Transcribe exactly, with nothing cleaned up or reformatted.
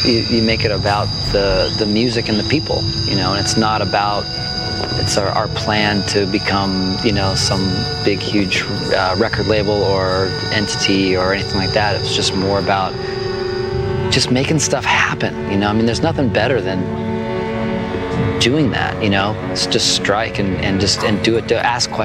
you, you make it about the the music and the people, you know, and it's not about, it's our, our plan to become, you know, some big, huge uh, record label or entity or anything like that. It was just more about just making stuff happen, you know. I mean, there's nothing better than doing that, you know. It's just strike and, and just and do it, to ask questions.